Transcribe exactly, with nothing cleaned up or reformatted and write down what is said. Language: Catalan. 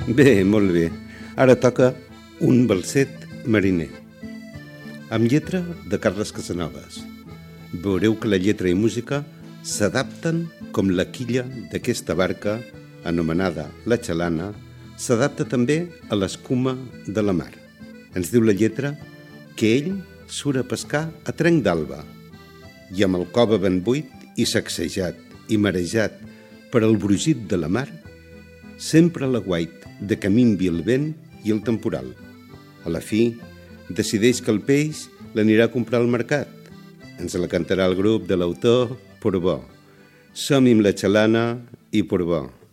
Bé, molt bé. Ara toca un balset mariner, amb lletra de Carles Casanovas. Veureu que la lletra i música s'adapten com la quilla d'aquesta barca, anomenada la xalana, s'adapta també a l'escuma de la mar. Ens diu la lletra que ell surt a pescar a trenc d'alba i amb el cove ben buit i sacsejat i marejat per el brugit de la mar, sempre l'aguait de que minvi el vent i el temporal. A la fi, decideix que el peix l'anirà a comprar al mercat. Ens la cantarà el grup de l'autor Portbó. Som-hi amb la xalana i Portbó.